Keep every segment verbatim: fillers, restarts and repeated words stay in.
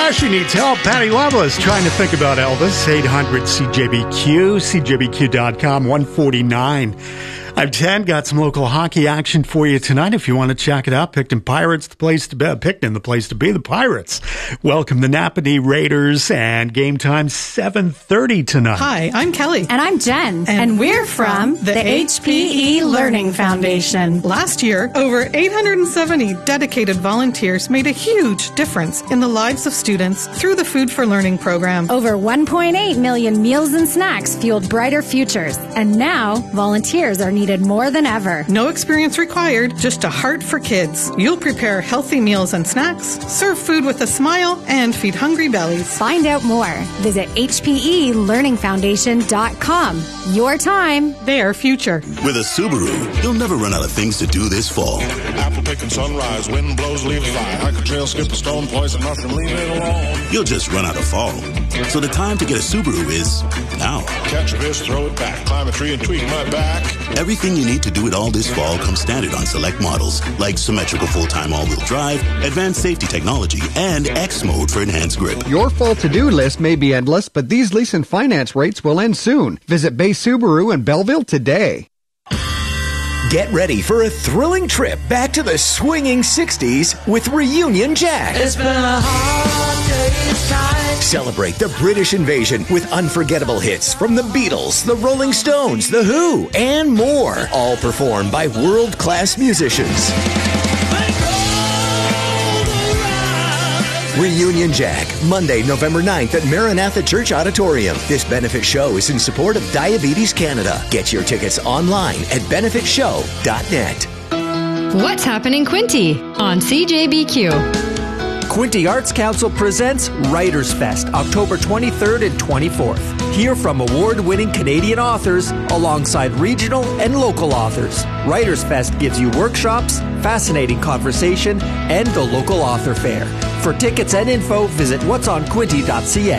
Ah, she needs help. Patty Loveless trying to think about Elvis. eight hundred C J B Q, C J B Q dot com, one forty-nine. I'm Ted. Got some local hockey action for you tonight. If you want to check it out, Picton Pirates, the place to be. Picton, the place to be. The Pirates welcome the Napanee Raiders, and game time seven thirty tonight. Hi, I'm Kelly. And I'm Jen. And, and we're, we're from the H P E Learning Foundation. Last year, over eight hundred seventy dedicated volunteers made a huge difference in the lives of students through the Food for Learning program. Over one point eight million meals and snacks fueled brighter futures. And now, volunteers are needed more than ever. No experience required, just a heart for kids. You'll prepare healthy meals and snacks, serve food with a smile, and feed hungry bellies. Find out more. Visit H P E learning foundation dot com. Your time, their future. With a Subaru, you'll never run out of things to do this fall. Apple picking sunrise, wind blows, leaves fly. I could trail, skip a stone, poison nothing, leave it alone. You'll just run out of fall. So the time to get a Subaru is now. Catch a fish, throw it back, climb a tree and tweak my back. Everything you need to do it all this fall comes standard on select models, like symmetrical full-time all-wheel drive, advanced safety technology, and X mode for enhanced grip. Your fall to-do list may be endless, but these lease and finance rates will end soon. Visit Bay Subaru in Belleville today. Get ready for a thrilling trip back to the swinging sixties with Reunion Jack. It's been a hard day's time. Celebrate the British invasion with unforgettable hits from the Beatles, the Rolling Stones, the Who, and more. All performed by world-class musicians. Reunion Jack, Monday, November ninth at Maranatha Church Auditorium. This benefit show is in support of Diabetes Canada. Get your tickets online at benefit show dot net. What's happening, Quinty, on C J B Q? Quinty Arts Council presents Writers Fest, October twenty-third and twenty-fourth. Hear from award-winning Canadian authors alongside regional and local authors. Writers Fest gives you workshops, fascinating conversation, and the local author fair. For tickets and info, visit whats on quinty dot c a.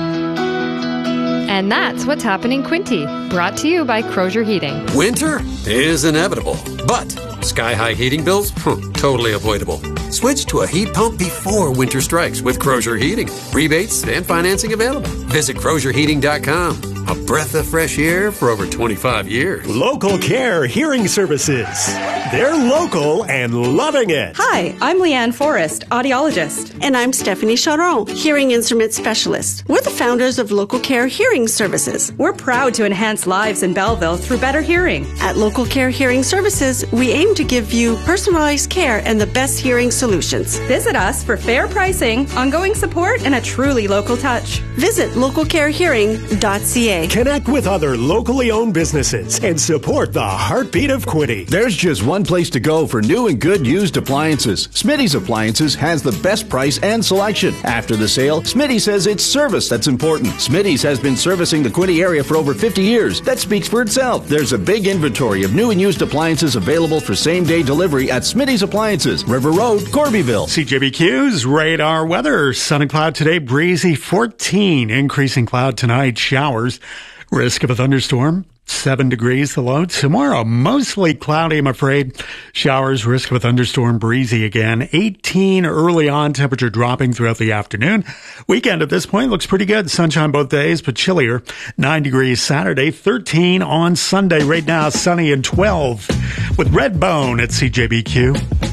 And that's What's Happening, Quinty, brought to you by Crozier Heating. Winter is inevitable, but sky-high heating bills? Totally avoidable. Switch to a heat pump before winter strikes with Crozier Heating. Rebates and financing available. Visit crozier heating dot com. A breath of fresh air for over twenty-five years. Local Care Hearing Services. They're local and loving it. Hi, I'm Leanne Forrest, audiologist. And I'm Stephanie Charon, hearing instrument specialist. We're the founders of Local Care Hearing Services. We're proud to enhance lives in Belleville through better hearing. At Local Care Hearing Services, we aim to give you personalized care and the best hearing solutions. Visit us for fair pricing, ongoing support, and a truly local touch. Visit local care hearing dot c a. Connect with other locally owned businesses and support the heartbeat of Quinty. There's just one place to go for new and good used appliances. Smitty's Appliances has the best price and selection. After the sale, Smitty says it's service that's important. Smitty's has been servicing the Quinty area for over fifty years. That speaks for itself. There's a big inventory of new and used appliances available for same-day delivery at Smitty's Appliances, River Road, Corbyville. C J B Q's radar weather. Sun and cloud today, breezy fourteen. Increasing cloud tonight, showers. Risk of a thunderstorm, seven degrees the low. Tomorrow, mostly cloudy, I'm afraid. Showers, risk of a thunderstorm, breezy again. eighteen early on, temperature dropping throughout the afternoon. Weekend at this point looks pretty good. Sunshine both days, but chillier. nine degrees Saturday, thirteen on Sunday. Right now, sunny and twelve with Redbone at C J B Q.